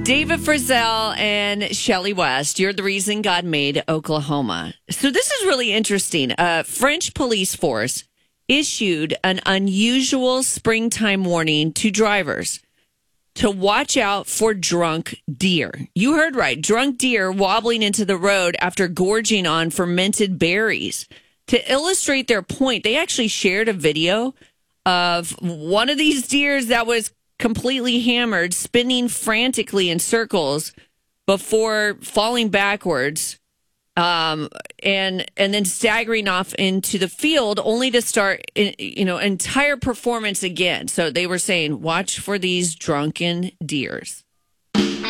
David Frizzell and Shelley West, you're the reason God made Oklahoma. So this is really interesting. A French police force issued an unusual springtime warning to drivers to watch out for drunk deer. You heard right. Drunk deer wobbling into the road after gorging on fermented berries. To illustrate their point, they actually shared a video of one of these deers that was completely hammered, spinning frantically in circles before falling backwards, and then staggering off into the field, only to start, entire performance again. So they were saying, watch for these drunken deers.